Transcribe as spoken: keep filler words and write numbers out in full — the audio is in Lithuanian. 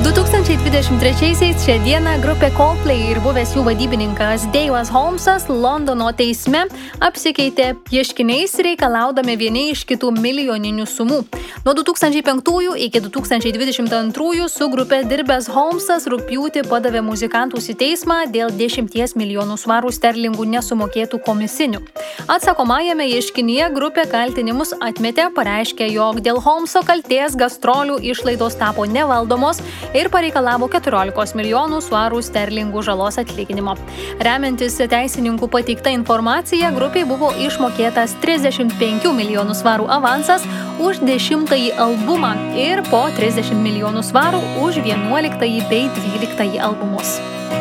du tūkstančiai dvidešimt trečiaisiais šią dieną grupė Coldplay ir buvęs jų vadybininkas Dave'as Holmesas Londono teisme apsikeitė ieškiniais reikalaudami vieni iš kitų milijoninių sumų. Nuo du tūkstančiai penktųjų iki du tūkstančiai dvidešimt antrųjų su grupė dirbęs Holmesas rugpjūtį padavė muzikantus į teismą dėl dešimties milijonų svarų sterlingų nesumokėtų komisinių. Atsakomajame ieškinyje grupė kaltinimus atmetė, pareiškė, jog dėl Holmeso kaltės gastrolių išlaidos tapo nevaldomos ir pareikalavo keturiolikos milijonų svarų sterlingų žalos atlyginimo. Remiantis teisininkų pateikta informacija, grupiai buvo išmokėtas trisdešimt penkių milijonų svarų avansas už dešimtąjį albumą ir po trisdešimt milijonų svarų už vienuoliktąjį bei dvyliktąjį albumus.